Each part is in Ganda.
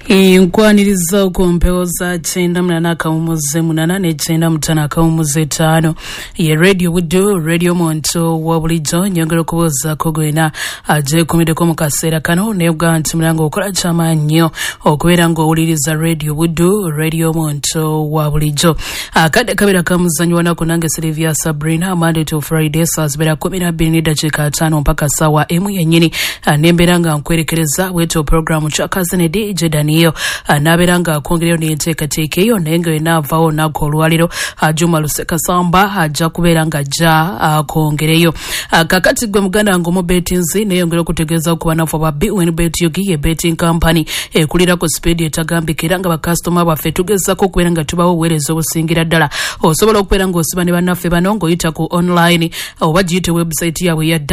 Inkwaniriza okumpeoza chenda mnana kaumuze munana ne chenda mtana kaumuze tano ye radio wudu radio monto wabulijo nyongero kuboza kogwena aje kumideko mukasera kano nebwa ntimulango okola chama nnyo okubeera ngo owuliriza radio wudu radio monto wabulijo akade kabira kamuzanyo wanako nange Sylvia Sabrina Monday to Friday saa zibera 12:5 mpaka sawa emu yenyini nemberanga nkwerekereza weto program chakazene DJ Daniel naberanga kongerero n'enteekateeka eyo nenge navaawo nako olwaliro Juma Luseka Samba ajja kubeeranga ajja kongereyo kakati gwe muganda ngo mu betings neyongera okutegeeza ku banafu ba BWinBet ye betting company ekulira ku speed etagambikira nga ba customer baffe tugezako okubeera nga tubawo obuweereza obusingira ddala osobola okubeera ng'osiba ne bannaffe bano ng'oyita ku online oba giyite website yaabwe ya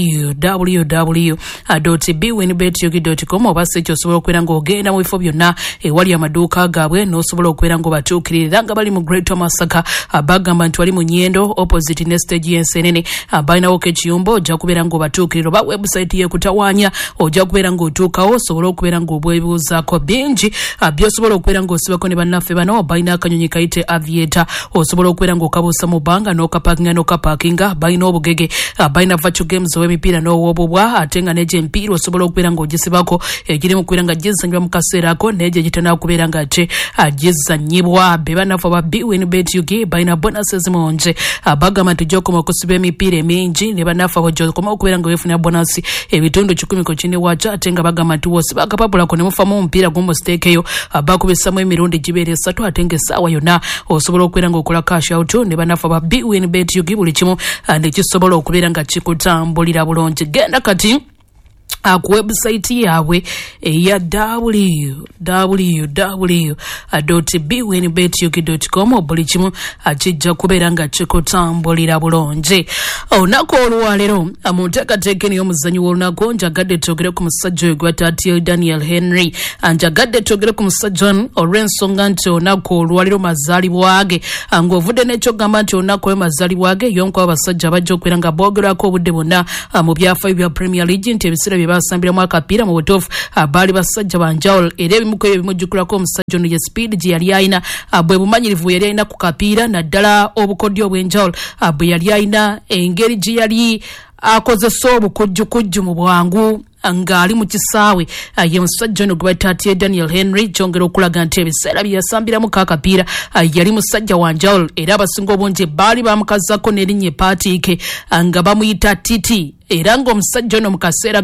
www.bwinbetyogi.com oba sekyo osobola okubeera ng'ogenda mu bifo byonna ewali amaduuka gaabwe n'osobola okubeera ng'obatuukirira nga bali mu Greater Masaka bagamba nti wali mu Nyendo opposite ne stage y'Ensenene balinawo k'ekiyumba ojja kubeera ng'obatuukirira oba website y'ekutawaanya ojja kubeera ng'otuukawo osobola okubeera ng'obwebuuzaako bingi by'osobola okubeera ng'osibako ne bannaffe bano balina akanyonyi kayite Aviator osobola okubeera ng'okabuusa mu bbanga n'okapaakinga balina obugege balina virtual games ow'emipiira n'ow'obubwa ate nga n'egy'emipiira osobola okubeera ng'ogisibako egiri mu kubeera nga gizanyibwa mu kaseera ako n'egyo gitana kubeera nga ate gizanyibwa be banafu ba BWinBet balina bonuses mungi bagamba nti gy'okoma okusiba emipiira emingi ne banafu abo gy'okoma okubeera nga weefuna bonus ebitundu 10 ku kine waakyo ate nga bagamba nti wosiba akapapulako ne mufamu omupiira gumu siteekeyo bakubisamu emirundi gibeera 3 ate ng'essaawa yonna osobola okubeera ng'okola cash out ne banafu ba BWinBet buli kimu ne kisobola okubeera nga kikutambulira bulungi genda kati ku website yaabwe eya www.bwinbetyogi.com buli kimu kijja kubeera nga kikutambulira bulungi olunaku olwaleero mu nteekateeka ey'omuzannyo w'olunaku njagadde twogere ku musajja oyo gwa Taatyo Daniel Henry njagadde twogere ku musajja olw'ensonga nti olunaku olwaleero mazaalibwa ge ng'ovudde n'ekyogamba nti olunaku olwo mazaalibwa ge y'omu ku abasajja bajja okubeera nga boogerwako obudde bwonna mu byafaayo bya Premier League nti ebiseera bye basambiramu akapiira mu butuufu baali basajja banjawulo era ebimu ku ebyo bimujjukirako omusajja ono ye speed gye yali alina bwe bumanyirivu yali alina ku kapiira naddala obukodyo obw'enjawulo bwe yali alina engeri gye yali akozesa obukujjukujju mu bwangu ng'ali mu kisaawe ye musajja ono gwe Taatyo Daniel Henry kyongera okulaga nti ebiseera bye yasambiramu kaakapiira yali musajja wanjawulo era abasinga obungi baali bamukazako n'erinnya epaatiike nga bamuyita Titi era ng'omusajja ono mu kaseera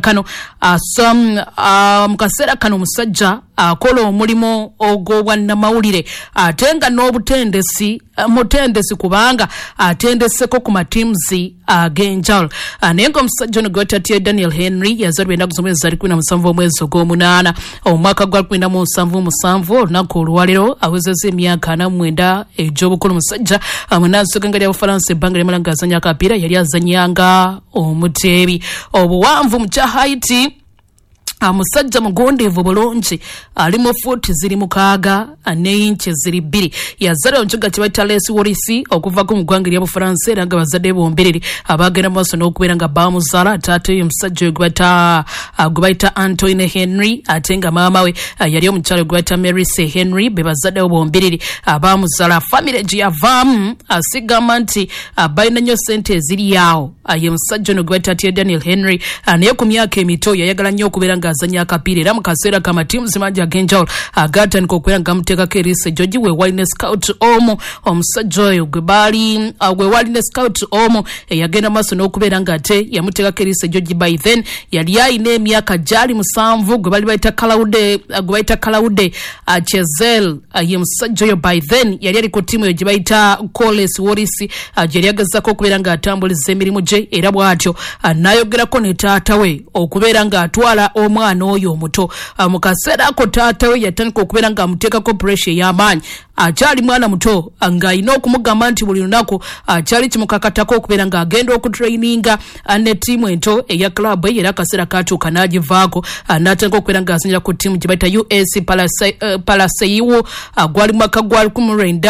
kano omusajja akola omulimu ogw'obwannamawulire ate nga n'obutendesi mutendesi kubanga atendeseko ku matimuzi ag'enjawulo naye ng'omusajja ono gwe Taatyo Daniel Henry yazaalibwa ennaku z'omwezi 17 omwezi ogw'omunaana omwaka gwa 2077 olunaku olwaleero awezezza emyaka 49 egy'obukulu musajja munansoga nga lya Bufalansa ebbanga lyamala ng'azanya akapiira yali azanyanga omuteebi obuwanvu mu kya Haiti musajja mugondeevu bulungi ali mu fuuti ziri 6 ne inchi ziri 2 yazaalibwa mu kibuga kye bayita Les Wolisi okuvako mu ggwanga erya Bufalansa era nga bazadde bombereri abagenda mu maaso n'okubeera nga bamuzaala taata oyo omusajja oyo gwe bayita Antoine Henry ate nga maama we yali omukyalo gwe bayita Maryse Henry be bazaddewo bombereri abamuzaala famire gye yavaamu asigamba nti balina nnyo ssente eziri awo ye musajja ono gwe bayita Taatyo Daniel Henry naye ku myaka emito yayagala nnyo okubeera nga azanya akapiira era mu kaseera kamatimuzi mangi ag'enjawulo agatandika okubeera nga gamuteekako eriisa George we wali ne scout omu omusajja oyo gwe wali ne scout omu eyagenda maaso n'okubeera nga ate yamuteekako eriisa George by then yali ayina emyaka gyali 7 gwe bali bayita Kalaude Chezel ye musajja oyo by then yali ali ku ttiimu eyo gye bayita Coles Wolisi gye yali agezako okubeera nga atambuliza emirimu gye era bw'atyo n'ayogerako ne taata we okubeera nga atwala omwana oyo omuto mu kaseera ako taata we yatandika okubeera nga amuteekako pressure y'amaanyi akyali mwana muto ng'alina okumugamba nti buli lunaku akyali kimukakatako okubeera ng'agenda okutraininga ne ttiimu ento eya club era akaseera katuuka n'agivaako n'atandika okubeera ng'azanyira ku ttiimu gye bayita US Palaseiwo gwali mwaka gwa 19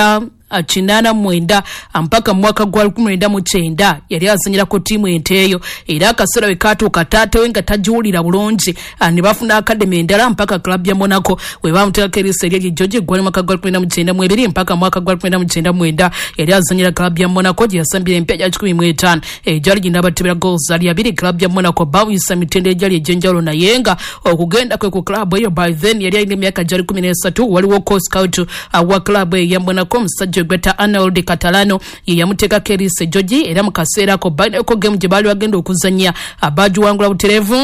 89 mpaka mwaka gwa 1999 yali azanyira ku timu enteyo era akasera wekatuuka taate we nga tajuulira bulungi ne bafuna academy endala mpaka club ya Monaco we bamuteekako eriisa eryeri George gwali mwaka gwa 1992 mpaka mwaka gwa 1999 yali azanyira club ya Monaco gye yasambira empya gya 15 egyali gina abatebera goals ali abiri club ya Monaco bawisa mitende egyali egyenjawulo naye nga okugenda kwe ku club eyo by then yali alina emyaka gyali 13 waliwo co-scout wa club ya Monaco musajja gweta Arnold Catalano ye yamuteekako eriisa George era mu kaseera ako balinako game gye baali bagenda okuzannya abajuwangula buterevu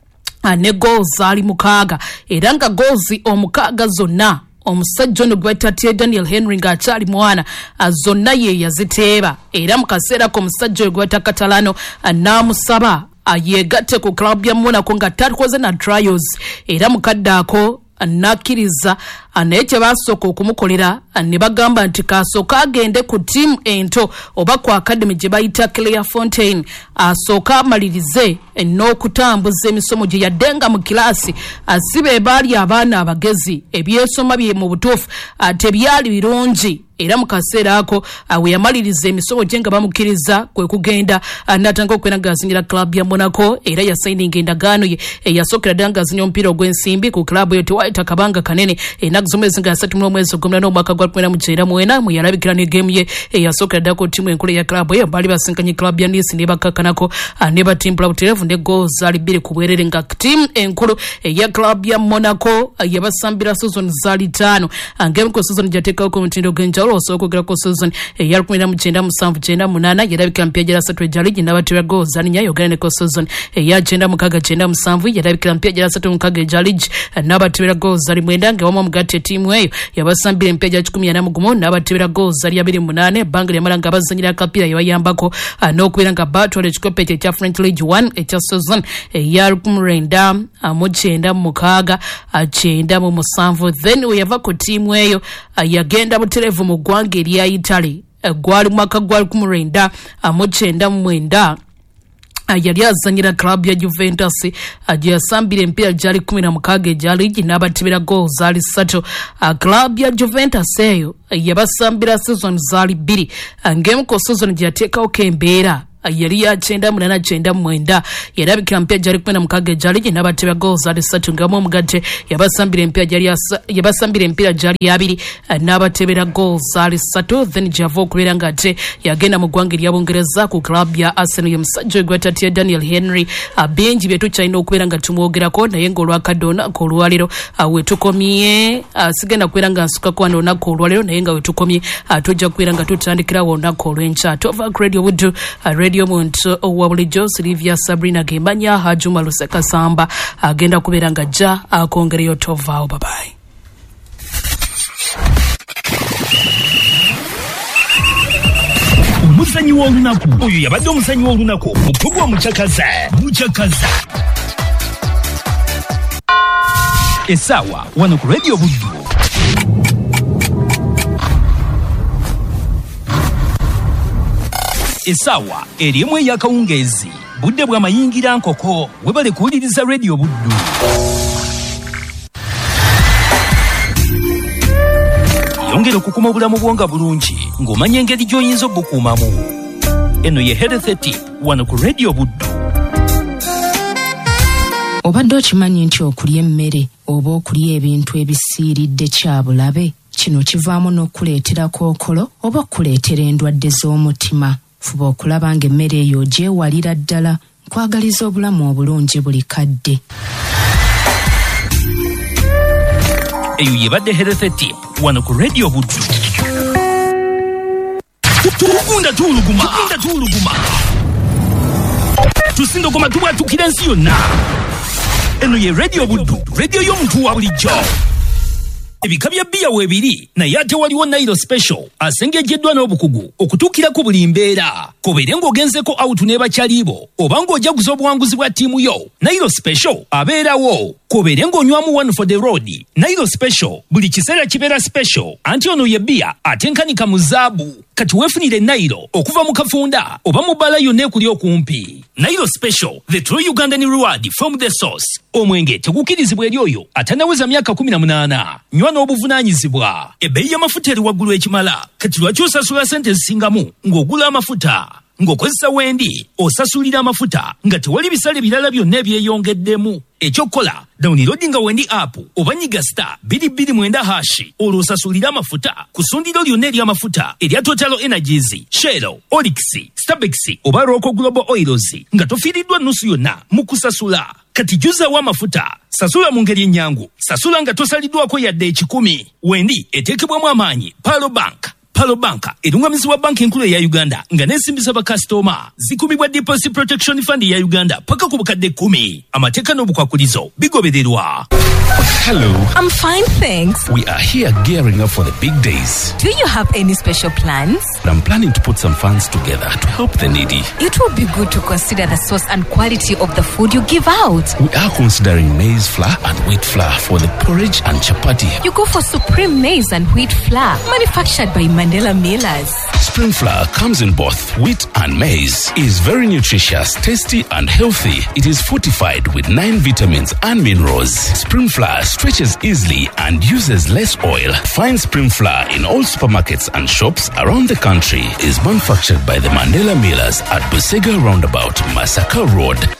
ne goals ali mukaaga era nga goals omukaaga zonna omusajja ono gweta Daniel Henry ng'akyali mwana zonna ye yaziteeba era mu kaseera ko omusajja gweta Catalano n'amusaba yegatte ku club ya Monaco nga talikoze na trials era mukadde ako nakiriza naye kye basooka okumukolera ne bagamba nti kasooka agende ku tiimu ento oba ku academy gye bayita Clairefontaine asooka amalirize n'okutambuza emisomo gye yadde nga mu kilaasi asibe baali abaana abagezi ebyesoma bye mu butuufu tebyali birungi era mu kaseera ako we yamaliriza emisomo gye nga bamukiriza kwe kugenda n'atandika okubeera ng'azingira club ya Monaco era yasayininga endagaano ye yasookera ddala ng'azinya omupiira ogw'ensimbi ku club eyo tewayita kabanga kanene enaku z'omwezi nga 3 mu mwezi ogw'omulana omwaka gwa 1994 mu yalabikira ne game ye yasookera ddala ku ttiimu enkulu ya club eyo baali basinkanye club ya Nice ne bakakkanako ne batimpula butereevu ne goals ali 2 ku bwerere nga ttiimu enkulu eya club ya Monaco yabasambira season zaali 5 ngemu ku season gyateekawo ku mutindo gw'enjawulo osookogera ku season ya 1997-98 yalabikira mpya gyala 3 egyali gye n'abatera goals ali 4 yogera ne ku season ya 96-97 yalabikira mpya gyala 3 egyali n'abatera goals ali 9 ng'ewamu omugatte ttiimu eyo yabasambira empya gya 11 n'abatera goals ali 28 ebbanga lyamala nga bazanyira akapiira yebayambako n'okubeera nga batwala ekikopo ekyo ekya French League 1 ekya season ya 1996 then we yava ku ttiimu eyo yagenda butereevu mu ggwanga erya Italy gwali mwaka gwa 1999 yali azanyira club ya Juventus gye yasambira empiira gyali 16 egyali gye n'abatebera goals zaali 3 club ya Juventus eyo yabasambira season zaali 2 ng'emu ku season gye yateekawo embeera yali ya 98-99 yalabikira mpya gyali 16 egyali gye n'abatebera goals zaali 3 ng'amu omugatte yabasambira empira gyali 2 n'abatebera goals zaali 3 then gyava okubeera ng'ate yagenda mu ggwanga erya Bungereza ku club ya Arsenal y'omusajja gweta Daniel Henry bingi bye tukyalina okubeera nga tumwogerako naye ng'olwakadde olunaku olwaleero wetukomye sigenda kubeera nga nsukako wano olunaku olwaleero naye nga wetukomye tujja kubeera nga tutandikirawo olunaku olw'enkya tova Radio Buddu Radio muntu owa bulijjo Silvia Sabrina Gembanya Hajuma Luseka Samba agenda kubeera nga ajja akongereyo tovaawo babayi. Omusanyi w'olunaku oyo yabadde omusanyi w'olunaku mukubwa mukyakaza essaawa wano ku Radio Buddu. Essaawa erimu ey'akawungeezi budde bw'amayingira nkoko webale kuwuliriza Radio Buddu. Yongera okukuma obulamu bwo nga bulungi ng'omanya engeri gy'oyinza obukuumamu. Eno ye Health Tip wano ku Radio Buddu. Obadde okimanyi nti okulya emmere oba okulya ebintu ebisiiridde kyabulabe kino kivaamu n'okuleetera kookolo oba okuleetera endwadde z'omutima. Fuba okulaba ng'emmere eyo gyewalira ddala nkwagaliza obulamu obulungi buli kadde. Eyo yebadde Health Tip wano ku Radio Buddu. Tugunda tuuluguma tusindogoma tubwatukira ensi yonna. Eno ye Radio Buddu, radio y'omuntu wa bulijjo. Ebika bya bbiya weebiri naye ate waliwo Nairo Special asengejjeddwa n'obukugu okutuukira ku buli mbeera. kobeere ng'ogenzeko out n'ebakyalibo oba ng'ojaguza obuwanguzi bwa ttiimu yo, Nairo Special abeerawo. Kobeere ng'onywamu one for the road, Nairo Special buli kiseera kibeera special, anti ono ye bbiya atenkanika mu zaabu. Kati weefunire Nairo okuva mu kafunda oba mu bbala yonna ekuli okumpi. Nairo Special, the true Ugandan reward from the source. Omwenge tegukirizibwa eri oyo atanaweza myaka 18. Nywa n'obuvunaanyizibwa. Ebbeeyi y'amafuta eri waggulu ekimala. Kati lwaki osasula ssente zisingamu ng'ogula amafuta? Ng'okozesa wendi osasulira amafuta nga tewali bisale birala byonna ebyeyongeddemu. Ekyokola downloadinga wendi app oba nyiga *229# olwo osasulira amafuta ku ssundiro lyonna ery'amafuta erya Total Energies, Shell, Olix, Starbex oba Roko Global Oils nga tofiiriddwa nnusu yonna mu kusasula. Kati juzaawo amafuta, sasula mu ngeri ennyangu, sasula nga tosaliddwako yadde 10. Wendi eteekebwamu amaanyi Palo Bank. Palo Bank erungamizibwa banki enkulu eya Uganda nga n'ensimbi bakasitoma zikumibwa Deposit Protection Fund ya Uganda paka ku bukadde 10. Amateeka n'obukwakulizo bigobererwa. Hello. I'm fine, thanks. We are here gearing up for the big days. Do you have any special plans? I'm planning to put some funds together to help the needy. It would be good to consider the source and quality of the food you give out. We are considering maize flour and wheat flour for the porridge and chapati. You go for Supreme Maize and Wheat Flour, manufactured by Mandela Millers. Spring flour comes in both wheat and maize. It is very nutritious, tasty and healthy. It is fortified with 9 vitamins and minerals. Spring flour stretches easily and uses less oil. Find Spring flour in all supermarkets and shops around the country. It is manufactured by the Mandela Millers at Busega Roundabout, Masaka Road,